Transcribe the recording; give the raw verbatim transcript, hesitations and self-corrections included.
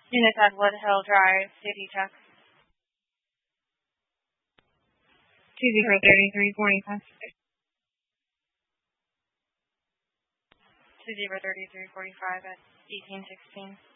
Units at Woodhill Drive, City Check. two zero three three forty-five. two zero three three forty-five at eighteen sixteen.